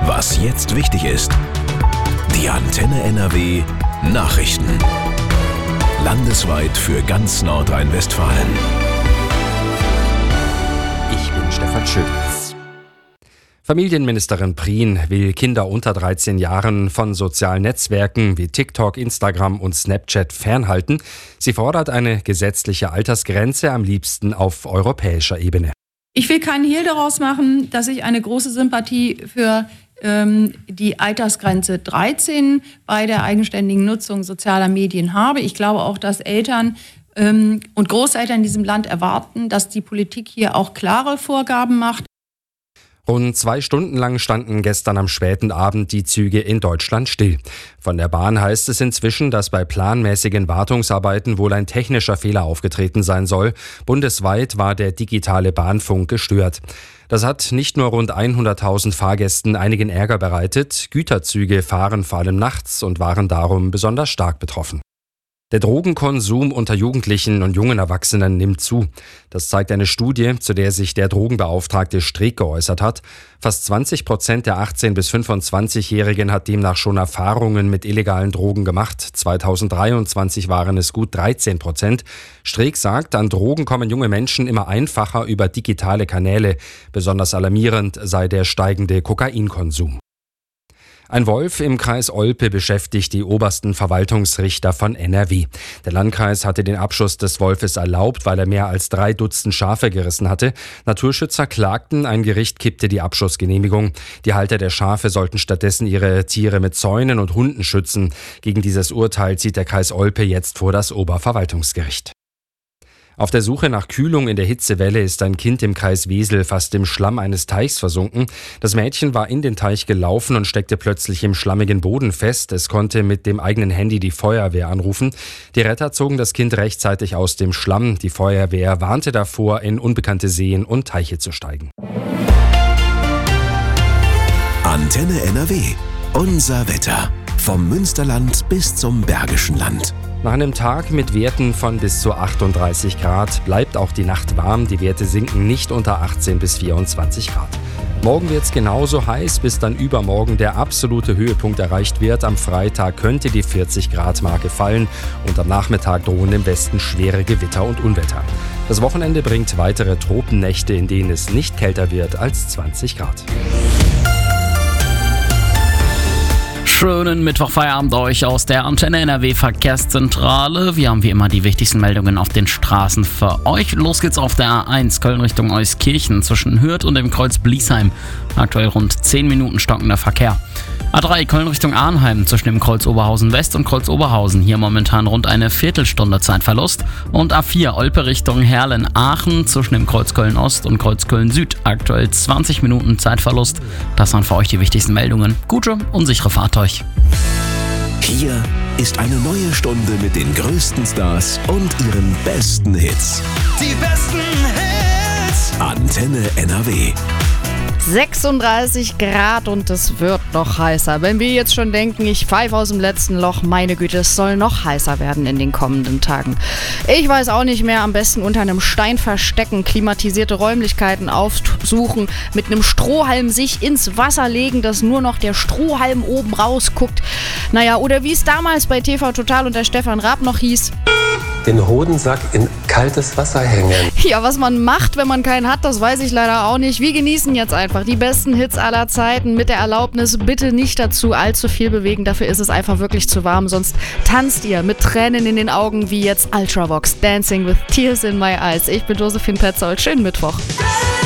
Was jetzt wichtig ist. Die Antenne NRW Nachrichten. Landesweit für ganz Nordrhein-Westfalen. Ich bin Stefan Schütz. Familienministerin Prien will Kinder unter 13 Jahren von sozialen Netzwerken wie TikTok, Instagram und Snapchat fernhalten. Sie fordert eine gesetzliche Altersgrenze, am liebsten auf europäischer Ebene. Ich will keinen Hehl daraus machen, dass ich eine große Sympathie für die Altersgrenze 13 bei der eigenständigen Nutzung sozialer Medien habe. Ich glaube auch, dass Eltern und Großeltern in diesem Land erwarten, dass die Politik hier auch klare Vorgaben macht. Rund 2 Stunden lang standen gestern am späten Abend die Züge in Deutschland still. Von der Bahn heißt es inzwischen, dass bei planmäßigen Wartungsarbeiten wohl ein technischer Fehler aufgetreten sein soll. Bundesweit war der digitale Bahnfunk gestört. Das hat nicht nur rund 100.000 Fahrgästen einigen Ärger bereitet. Güterzüge fahren vor allem nachts und waren darum besonders stark betroffen. Der Drogenkonsum unter Jugendlichen und jungen Erwachsenen nimmt zu. Das zeigt eine Studie, zu der sich der Drogenbeauftragte Streeck geäußert hat. Fast 20% der 18- bis 25-Jährigen hat demnach schon Erfahrungen mit illegalen Drogen gemacht. 2023 waren es gut 13%. Streeck sagt, an Drogen kommen junge Menschen immer einfacher über digitale Kanäle. Besonders alarmierend sei der steigende Kokainkonsum. Ein Wolf im Kreis Olpe beschäftigt die obersten Verwaltungsrichter von NRW. Der Landkreis hatte den Abschuss des Wolfes erlaubt, weil er mehr als 3 Dutzend Schafe gerissen hatte. Naturschützer klagten, ein Gericht kippte die Abschussgenehmigung. Die Halter der Schafe sollten stattdessen ihre Tiere mit Zäunen und Hunden schützen. Gegen dieses Urteil zieht der Kreis Olpe jetzt vor das Oberverwaltungsgericht. Auf der Suche nach Kühlung in der Hitzewelle ist ein Kind im Kreis Wesel fast im Schlamm eines Teichs versunken. Das Mädchen war in den Teich gelaufen und steckte plötzlich im schlammigen Boden fest. Es konnte mit dem eigenen Handy die Feuerwehr anrufen. Die Retter zogen das Kind rechtzeitig aus dem Schlamm. Die Feuerwehr warnte davor, in unbekannte Seen und Teiche zu steigen. Antenne NRW. Unser Wetter. Vom Münsterland bis zum Bergischen Land. Nach einem Tag mit Werten von bis zu 38 Grad bleibt auch die Nacht warm. Die Werte sinken nicht unter 18 bis 24 Grad. Morgen wird es genauso heiß, bis dann übermorgen der absolute Höhepunkt erreicht wird. Am Freitag könnte die 40-Grad-Marke fallen und am Nachmittag drohen im Westen schwere Gewitter und Unwetter. Das Wochenende bringt weitere Tropennächte, in denen es nicht kälter wird als 20 Grad. Schönen Mittwochfeierabend euch aus der Antenne NRW Verkehrszentrale. Wir haben wie immer die wichtigsten Meldungen auf den Straßen für euch. Los geht's auf der A1 Köln Richtung Euskirchen zwischen Hürth und dem Kreuz Bliesheim. Aktuell rund 10 Minuten stockender Verkehr. A3 Köln Richtung Arnheim zwischen dem Kreuz Oberhausen West und Kreuz Oberhausen. Hier momentan rund eine Viertelstunde Zeitverlust. Und A4 Olpe Richtung Herlen-Aachen zwischen dem Kreuz Köln Ost und Kreuz Köln Süd. Aktuell 20 Minuten Zeitverlust. Das waren für euch die wichtigsten Meldungen. Gute und sichere Fahrt euch. Hier ist eine neue Stunde mit den größten Stars und ihren besten Hits. Die besten Hits. Antenne NRW. 36 Grad und es wird noch heißer. Wenn wir jetzt schon denken, ich pfeife aus dem letzten Loch, meine Güte, es soll noch heißer werden in den kommenden Tagen. Ich weiß auch nicht mehr, am besten unter einem Stein verstecken, klimatisierte Räumlichkeiten aufsuchen, mit einem Strohhalm sich ins Wasser legen, dass nur noch der Strohhalm oben rausguckt. Naja, oder wie es damals bei TV Total unter Stefan Raab noch hieß: den Hodensack in kaltes Wasser hängen. Ja, was man macht, wenn man keinen hat, das weiß ich leider auch nicht. Wir genießen jetzt einfach die besten Hits aller Zeiten mit der Erlaubnis, bitte nicht dazu allzu viel bewegen. Dafür ist es einfach wirklich zu warm. Sonst tanzt ihr mit Tränen in den Augen wie jetzt Ultravox, Dancing with Tears in My Eyes. Ich bin Josephine Petzold. Schönen Mittwoch.